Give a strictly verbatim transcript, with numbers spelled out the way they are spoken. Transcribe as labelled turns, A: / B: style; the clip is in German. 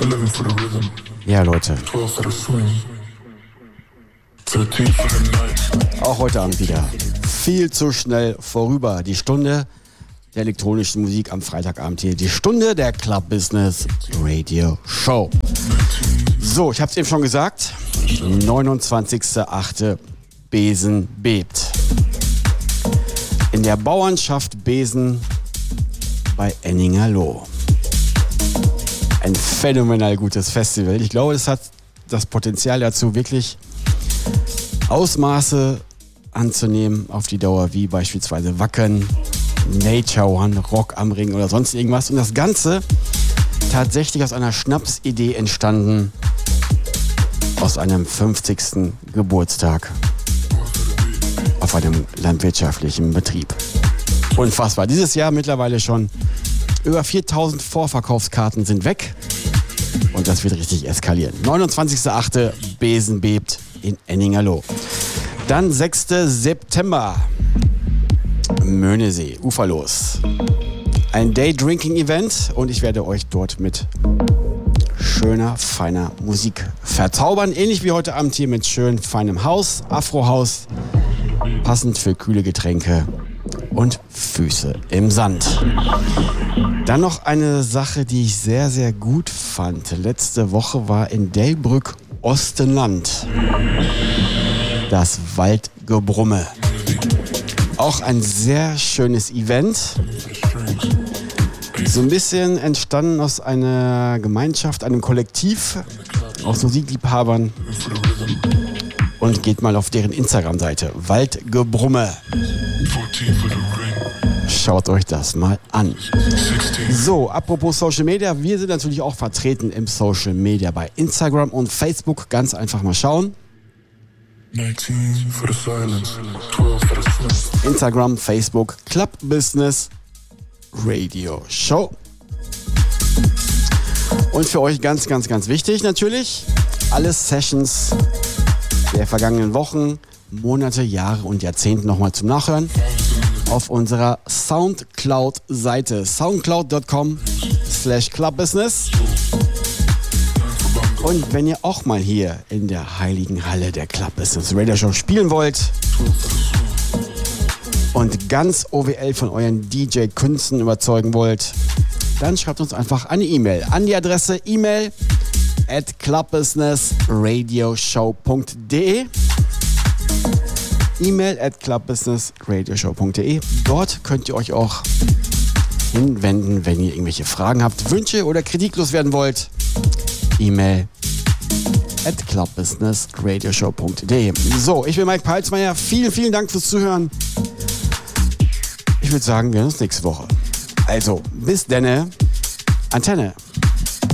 A: Ja, Leute. Auch heute Abend wieder. Viel zu schnell vorüber. Die Stunde der elektronischen Musik am Freitagabend hier. Die Stunde der Club Business Radio Show. So, ich habe es eben schon gesagt. neunundzwanzigster achte Besen bebt. In der Bauernschaft Besen bei Enningerloh. Ein phänomenal gutes Festival. Ich glaube, es hat das Potenzial dazu, wirklich Ausmaße anzunehmen auf die Dauer, wie beispielsweise Wacken, Nature One, Rock am Ring oder sonst irgendwas. Und das Ganze tatsächlich aus einer Schnapsidee entstanden, aus einem fünfzigsten Geburtstag auf einem landwirtschaftlichen Betrieb. Unfassbar. Dieses Jahr mittlerweile schon über viertausend Vorverkaufskarten sind weg und das wird richtig eskalieren. neunundzwanzigster achte Besen bebt in Enningerloh. Dann sechster September Möhnesee, uferlos. Ein Day-Drinking-Event und ich werde euch dort mit schöner, feiner Musik verzaubern. Ähnlich wie heute Abend hier mit schön feinem Haus, Afro-Haus, passend für kühle Getränke und Füße im Sand. Dann noch eine Sache, die ich sehr, sehr gut fand. Letzte Woche war in Delbrück Ostenland das Waldgebrumme. Auch ein sehr schönes Event. So ein bisschen entstanden aus einer Gemeinschaft, einem Kollektiv aus Musikliebhabern. Und geht mal auf deren Instagram-Seite. Waldgebrumme. Schaut euch das mal an. So, apropos Social Media. Wir sind natürlich auch vertreten im Social Media bei Instagram und Facebook. Ganz einfach mal schauen. Instagram, Facebook, Club Business Radio Show. Und für euch ganz, ganz, ganz wichtig natürlich, alle Sessions der vergangenen Wochen, Monate, Jahre und Jahrzehnte nochmal zum Nachhören auf unserer Soundcloud-Seite soundcloud dot com slash clubbusiness. Und wenn ihr auch mal hier in der heiligen Halle der Club Business Radio Show spielen wollt und ganz O W L von euren D J-Künsten überzeugen wollt, dann schreibt uns einfach eine E-Mail an die Adresse e-mail at clubbusinessradioshow punkt de. E-Mail at clubbusinessradioshow punkt de. Dort könnt ihr euch auch hinwenden, wenn ihr irgendwelche Fragen habt, Wünsche oder Kritik loswerden wollt. E-Mail at clubbusinessradioshow punkt de. So, ich bin Mike Palzmeier. Vielen, vielen Dank fürs Zuhören. Ich würde sagen, wir sehen uns nächste Woche. Also, bis denne. Antenne.